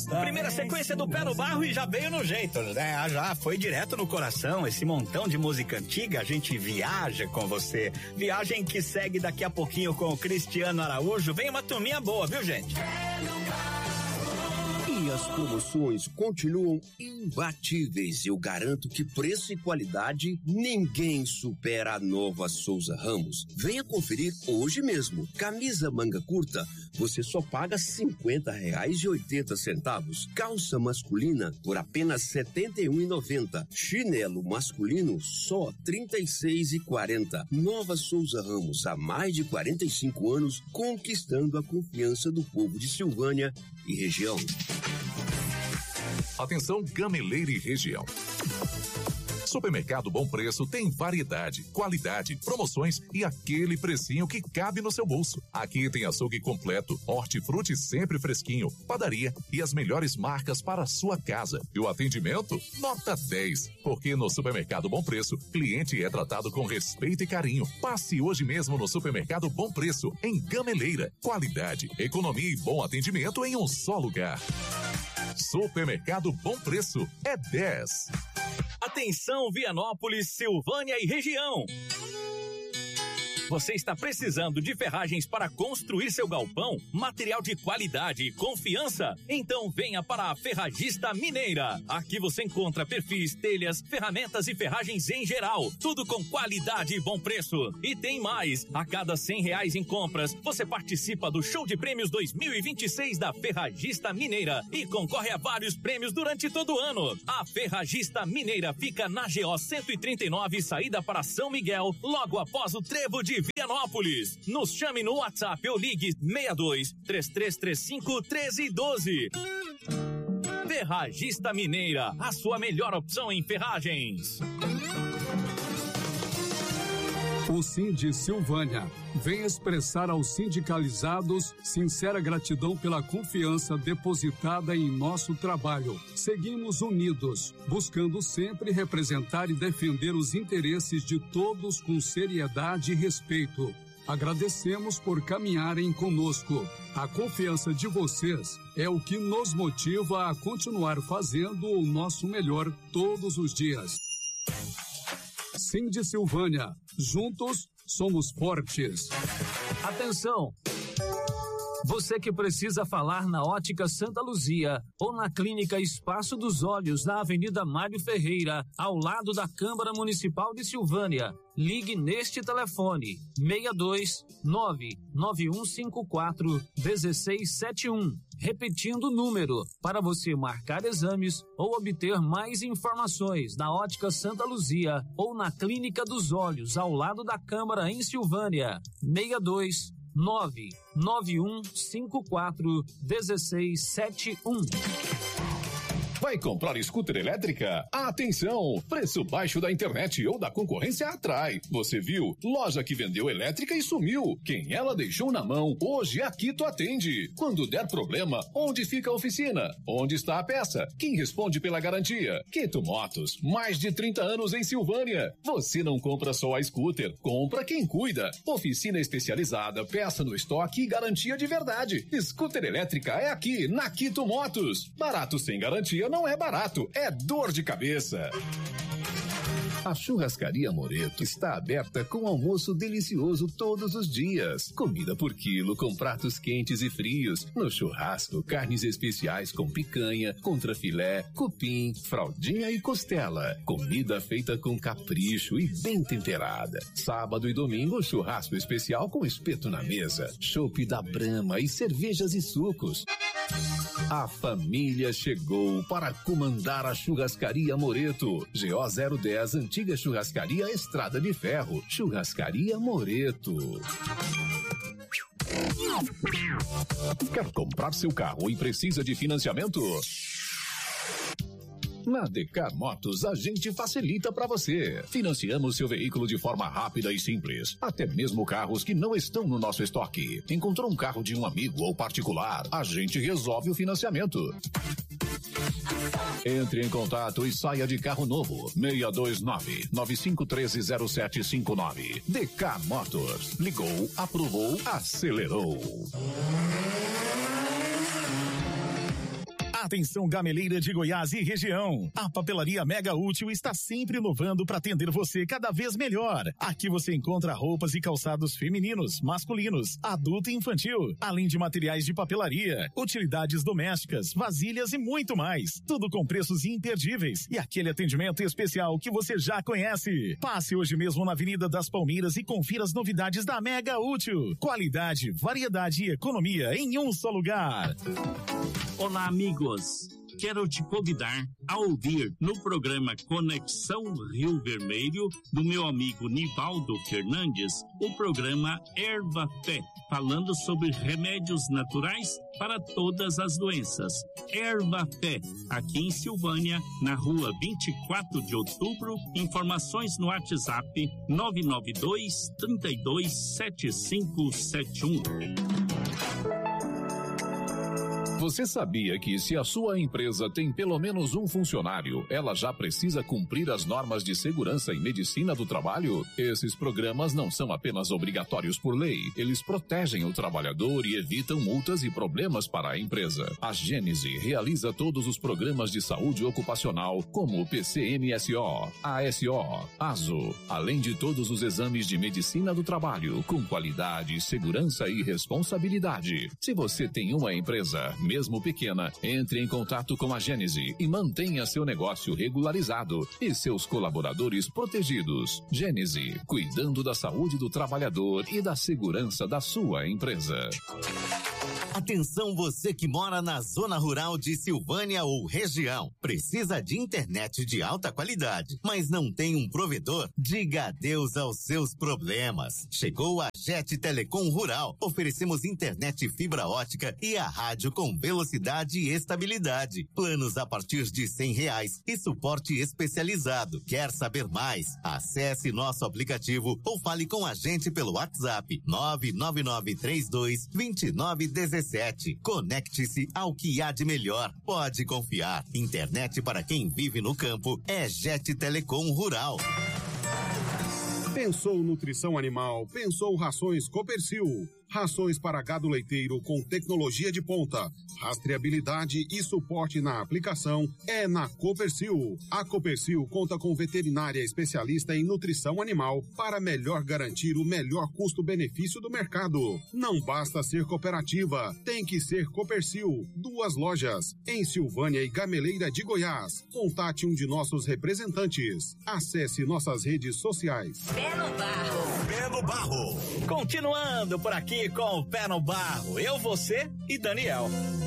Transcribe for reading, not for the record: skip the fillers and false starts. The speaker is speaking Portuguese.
Primeira sequência do Pé no Barro e já veio no jeito, né? Já foi direto no coração, esse montão de música antiga, a gente viaja com você. Viagem que segue daqui a pouquinho com o Cristiano Araújo. Vem uma turminha boa, viu, gente? E as promoções continuam imbatíveis. Eu garanto que preço e qualidade ninguém supera a Nova Souza Ramos. Venha conferir hoje mesmo. Camisa manga curta, você só paga R$50,80. Calça masculina por apenas R$71,90. Chinelo masculino só R$36,40. Nova Souza Ramos, há mais de 45 anos, conquistando a confiança do povo de Silvânia e região. Atenção, Gameleira e região. Supermercado Bom Preço tem variedade, qualidade, promoções e aquele precinho que cabe no seu bolso. Aqui tem açougue completo, hortifruti sempre fresquinho, padaria e as melhores marcas para a sua casa. E o atendimento? Nota 10. Porque no Supermercado Bom Preço, cliente é tratado com respeito e carinho. Passe hoje mesmo no Supermercado Bom Preço, em Gameleira. Qualidade, economia e bom atendimento em um só lugar. Supermercado Bom Preço é 10. Atenção, Vianópolis, Silvânia e região. Você está precisando de ferragens para construir seu galpão? Material de qualidade e confiança? Então venha para a Ferragista Mineira. Aqui você encontra perfis, telhas, ferramentas e ferragens em geral. Tudo com qualidade e bom preço. E tem mais. A cada R$100 em compras, você participa do Show de Prêmios 2026 da Ferragista Mineira e concorre a vários prêmios durante todo o ano. A Ferragista Mineira fica na GO 139, saída para São Miguel, logo após o Trevo de Vianópolis. Nos chame no WhatsApp ou ligue 62-3335-1312. Ferragista Mineira, a sua melhor opção em ferragens. O Sind Silvânia vem expressar aos sindicalizados sincera gratidão pela confiança depositada em nosso trabalho. Seguimos unidos, buscando sempre representar e defender os interesses de todos com seriedade e respeito. Agradecemos por caminharem conosco. A confiança de vocês é o que nos motiva a continuar fazendo o nosso melhor todos os dias. Sind Silvânia, juntos somos fortes. Atenção! Você que precisa falar na Ótica Santa Luzia ou na Clínica Espaço dos Olhos, na Avenida Mário Ferreira, ao lado da Câmara Municipal de Silvânia, ligue neste telefone 62991541671. Repetindo o número, para você marcar exames ou obter mais informações na Ótica Santa Luzia ou na Clínica dos Olhos, ao lado da Câmara em Silvânia, 62991541671. Vai comprar scooter elétrica? Atenção! Preço baixo da internet ou da concorrência atrai. Você viu? Loja que vendeu elétrica e sumiu. Quem ela deixou na mão, hoje a Quito atende. Quando der problema, onde fica a oficina? Onde está a peça? Quem responde pela garantia? Quito Motos, mais de 30 anos em Silvânia. Você não compra só a scooter, compra quem cuida. Oficina especializada, peça no estoque e garantia de verdade. Scooter elétrica é aqui, na Quito Motos. Barato sem garantia não é barato, é dor de cabeça. A Churrascaria Moreto está aberta com almoço delicioso todos os dias. Comida por quilo com pratos quentes e frios. No churrasco, carnes especiais com picanha, contrafilé, cupim, fraldinha e costela. Comida feita com capricho e bem temperada. Sábado e domingo, churrasco especial com espeto na mesa. Chopp da Brahma e cervejas e sucos. A família chegou para comandar a Churrascaria Moreto. GO 010, antiga Churrascaria Estrada de Ferro. Churrascaria Moreto. Quer comprar seu carro e precisa de financiamento? Na Decar Motos, a gente facilita para você. Financiamos seu veículo de forma rápida e simples. Até mesmo carros que não estão no nosso estoque. Encontrou um carro de um amigo ou particular? A gente resolve o financiamento. Entre em contato e saia de carro novo. 629-9513-0759. Decar Motors. Ligou, aprovou, acelerou. Atenção gameleira de Goiás e região. A Papelaria Mega Útil está sempre inovando para atender você cada vez melhor. Aqui você encontra roupas e calçados femininos, masculinos, adulto e infantil, além de materiais de papelaria, utilidades domésticas, vasilhas e muito mais. Tudo com preços imperdíveis e aquele atendimento especial que você já conhece. Passe hoje mesmo na Avenida das Palmeiras e confira as novidades da Mega Útil. Qualidade, variedade e economia em um só lugar. Olá, amigos. Quero te convidar a ouvir no programa Conexão Rio Vermelho, do meu amigo Nivaldo Fernandes, o programa Erva Fé, falando sobre remédios naturais para todas as doenças. Erva Fé, aqui em Silvânia, na rua 24 de outubro, informações no WhatsApp 992-327571. Você sabia que se a sua empresa tem pelo menos um funcionário, ela já precisa cumprir as normas de segurança e medicina do trabalho? Esses programas não são apenas obrigatórios por lei, eles protegem o trabalhador e evitam multas e problemas para a empresa. A Gênese realiza todos os programas de saúde ocupacional, como o PCMSO, ASO, ASO, além de todos os exames de medicina do trabalho, com qualidade, segurança e responsabilidade. Se você tem uma empresa, mesmo pequena, entre em contato com a Gênese e mantenha seu negócio regularizado e seus colaboradores protegidos. Gênese, cuidando da saúde do trabalhador e da segurança da sua empresa. Atenção você que mora na zona rural de Silvânia ou região. Precisa de internet de alta qualidade, mas não tem um provedor? Diga adeus aos seus problemas. Chegou a Jet Telecom Rural. Oferecemos internet fibra ótica e a rádio com velocidade e estabilidade. Planos a partir de R$100 e suporte especializado. Quer saber mais? Acesse nosso aplicativo ou fale com a gente pelo WhatsApp 999322917. Conecte-se ao que há de melhor. Pode confiar. Internet para quem vive no campo é Jet Telecom Rural. Pensou nutrição animal, pensou rações Copercil. Rações para gado leiteiro com tecnologia de ponta, rastreabilidade e suporte na aplicação é na Copercil. A Copercil conta com veterinária especialista em nutrição animal para melhor garantir o melhor custo-benefício do mercado. Não basta ser cooperativa, tem que ser Copercil. 2 lojas, em Silvânia e Gameleira de Goiás. Contate um de nossos representantes. Acesse nossas redes sociais. Pé no barro. Pé no barro. Continuando por aqui com o Pé no Barro, eu, você e Daniel.